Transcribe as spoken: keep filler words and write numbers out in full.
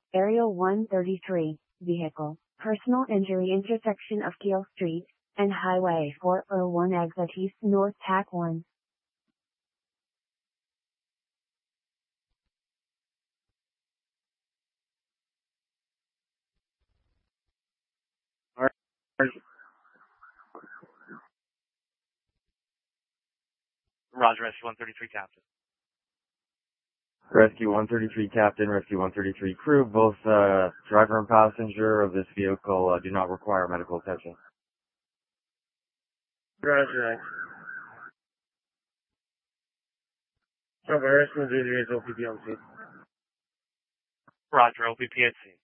Aerial one thirty-three, vehicle, personal injury intersection of Keel Street, and Highway four oh one exit east north T A C one. Roger, Rescue one thirty-three, Captain. Rescue one thirty-three Captain, Rescue one thirty-three crew, both uh, driver and passenger of this vehicle uh, do not require medical attention. Roger. Rescue one thirty-three is O P P on scene. Roger, O P P at scene.